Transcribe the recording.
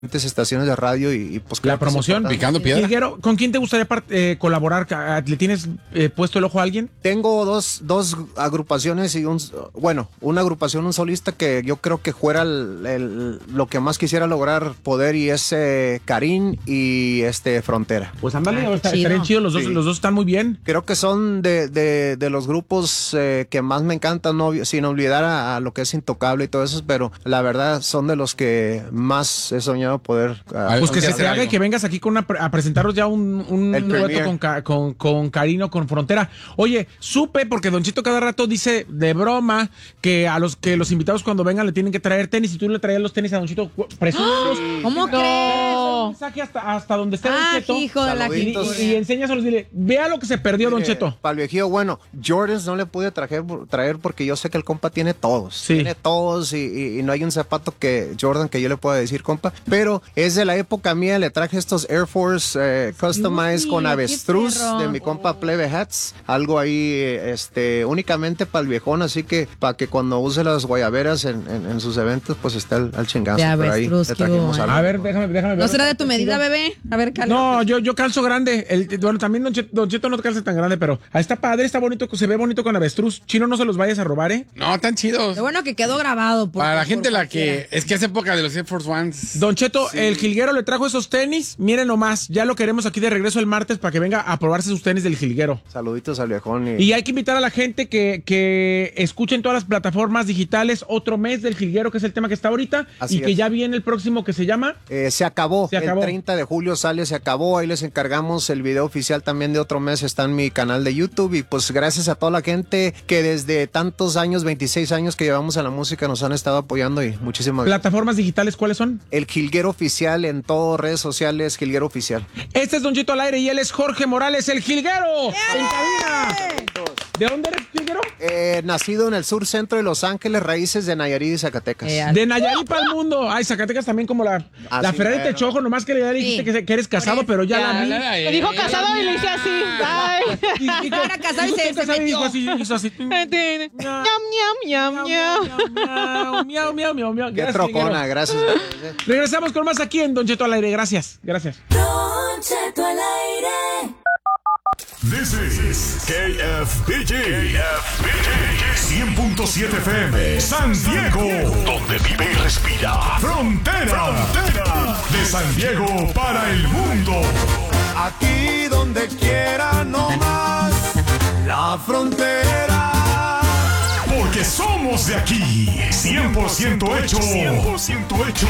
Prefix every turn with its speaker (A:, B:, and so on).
A: estaciones de radio y pues
B: la promoción,
C: picando piedra.
B: Jilguero, ¿con quién te gustaría colaborar? ¿Le tienes puesto el ojo a alguien?
A: Tengo dos agrupaciones y una agrupación, un solista que yo creo que fuera lo que más quisiera lograr poder, y es Karim y Frontera.
B: Pues ándale, estarían chidos los dos, sí. Los dos están muy bien.
A: Creo que son de los grupos que más me encantan, sin olvidar a lo que es Intocable y todo eso, pero la verdad son de los que más he soñado poder.
B: Pues que se te haga y que vengas aquí a presentaros ya un dueto con Karim o con Frontera. Oye, supe, porque Don Cheto cada rato dice de broma que los invitados cuando vengan le tienen que traer tenis, y tú le traías los tenis a Don Cheto presumidos.
D: ¿Cómo crees?
B: Un mensaje hasta donde esté Don Cheto.
D: Hijo de la
B: y enséñaselos, dile, vea lo que se perdió Don Cheto.
A: Para el viejillo, bueno, Jordans no le pude traer porque yo sé que el compa tiene todos.
B: Sí.
A: Tiene todos y no hay un zapato Jordan que yo le pueda decir, compa, pero es de la época mía. Le traje estos Air Force Customized con avestruz de mi compa Plebe Hats, algo ahí únicamente para el viejón, así que para que cuando use las guayaberas en sus eventos pues esté al chingazo.
D: De avestruz,
A: ahí le trajimos algo.
B: A ver, déjame ver.
D: ¿No será de tu medida, bebé? A ver, calma.
B: No, yo calzo grande. Bueno, también Don Cheto no calza tan grande, pero está padre, está bonito, se ve bonito con avestruz. Chino, no se los vayas a robar, ¿eh?
C: No, tan chidos.
D: Qué bueno que quedó grabado.
C: Para la gente es que es época de los Air Force Ones.
B: Don Cheto, sí. El Jilguero le trajo esos tenis, miren nomás, ya lo queremos aquí de regreso el martes para que venga a probarse sus tenis del Jilguero.
A: Saluditos al viejón.
B: Y hay que invitar a la gente que escuchen todas las plataformas digitales Otro Mes del Jilguero, que es el tema que está ahorita. Así y que ya viene el próximo, que se llama
A: Se acabó. El 30 de julio sale Se Acabó. Ahí les encargamos el video oficial también de Otro Mes, está en mi canal de YouTube. Y pues gracias a toda la gente que desde tantos años, 26 años que llevamos a la música, nos han estado apoyando, y muchísimas gracias.
B: ¿Plataformas digitales cuáles son?
A: El Jilguero Oficial en todas redes sociales, Jilguero Oficial.
B: Este es Don Cheto al aire y él es Jorge Morales, el Jilguero. En cabina. ¿De dónde eres, Jilguero?
A: Nacido en el sur centro de Los Ángeles, raíces de Nayarit y Zacatecas.
B: De Nayarit para el mundo. Ay, Zacatecas también como la Ferrari Techojo, nomás que le dijiste que eres casado, pero ya la vi.
E: Me dijo casado y le hice así. Ay.
D: Era casado y se metió.
B: Hizo así.
E: Ñam, ñam, ñam, ñam.
B: Miau.
A: Qué trocona, gracias.
B: Regresamos con más aquí en Don Cheto al aire. Gracias.
F: Don Cheto al aire.
G: This is KFBG 100.7 FM San Diego, donde vive y respira Frontera. De San Diego para el mundo.
H: Aquí donde quiera, no más la frontera.
G: Porque somos de aquí. 100% hecho. 100% hecho.